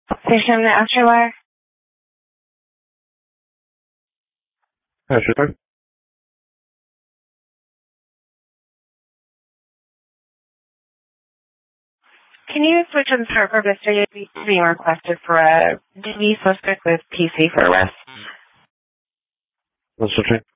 Station Afterwire. Sure. Can you switch and start for Mr. Yates being requested for a DV suspect with PC for arrest? That's okay.